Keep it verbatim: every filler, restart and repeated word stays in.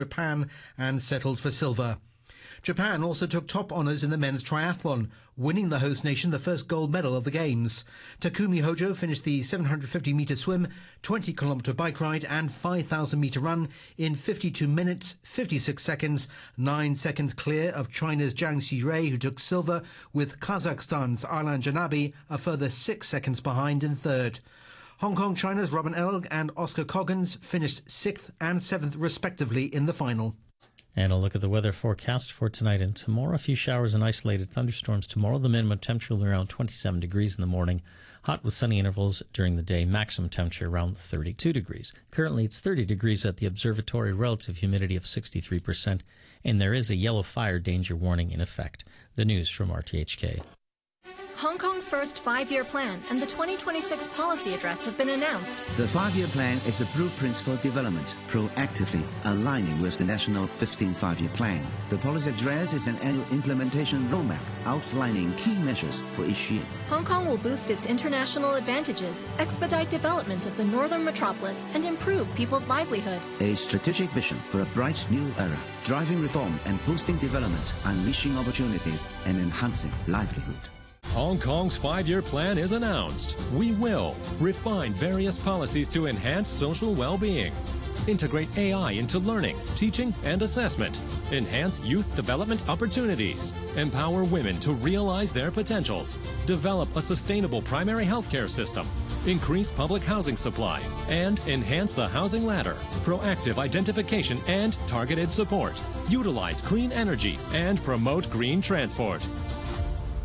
Japan and settled for silver. Japan also took top honours in the men's triathlon, winning the host nation the first gold medal of the Games. Takumi Hojo finished the seven hundred fifty metre swim, twenty kilometre bike ride and five thousand metre run in fifty-two minutes, fifty-six seconds, nine seconds clear of China's Zhang Xirui, who took silver, with Kazakhstan's Arlan Janabi a further six seconds behind in third. Hong Kong China's Robin Elg and Oscar Coggins finished sixth and seventh respectively in the final. And a look at the weather forecast for tonight and tomorrow. A few showers and isolated thunderstorms tomorrow. The minimum temperature will be around twenty-seven degrees in the morning. Hot with sunny intervals during the day. Maximum temperature around thirty-two degrees. Currently it's thirty degrees at the observatory. Relative humidity of sixty-three percent. And there is a yellow fire danger warning in effect. The news from R T H K. Hong Kong's first five-year plan and the twenty twenty-six policy address have been announced. The five-year plan is a blueprint for development, proactively aligning with the national fifteenth five-year plan. The policy address is an annual implementation roadmap outlining key measures for each year. Hong Kong will boost its international advantages, expedite development of the northern metropolis, and improve people's livelihood. A strategic vision for a bright new era, driving reform and boosting development, unleashing opportunities and enhancing livelihood. Hong Kong's five-year plan is announced. We will refine various policies to enhance social well-being, integrate A I into learning, teaching, and assessment, enhance youth development opportunities, empower women to realize their potentials, develop a sustainable primary healthcare system, increase public housing supply, and enhance the housing ladder, proactive identification and targeted support, utilize clean energy, and promote green transport.